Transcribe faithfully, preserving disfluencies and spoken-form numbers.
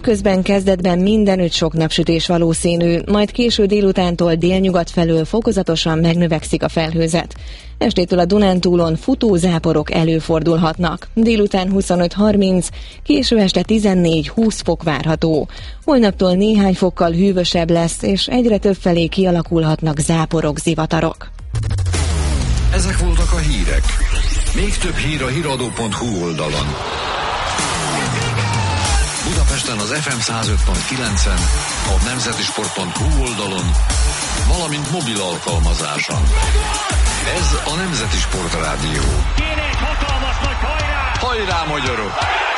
Közben kezdetben mindenütt sok napsütés valószínű, majd késő délutántól délnyugat felől fokozatosan megnövekszik a felhőzet. Estétől a Dunántúlon futózáporok előfordulhatnak. Délután huszonöt-harminc, késő este tizennégy-húsz fok várható. Holnaptól néhány fokkal hűvösebb lesz, és egyre több felé kialakulhatnak záporok, zivatarok. Ezek voltak a hírek. Még több hír a híradó pont hu oldalon. Budapesten az ef em száz öt pont kilencen, a nemzetisport pont hu oldalon, valamint mobil alkalmazáson. Ez a Nemzeti Sport Rádió. Kéne egy hatalmas nagy hajrá! Hajrá, magyarok!